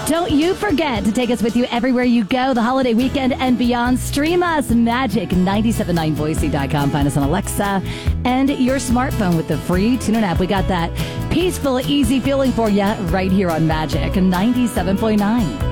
Don't you forget to take us with you everywhere you go the holiday weekend and beyond. Stream us, Magic979Boise.com. Find us on Alexa and your smartphone with the free TuneIn app. We got that peaceful, easy feeling for you right here on Magic 97.9.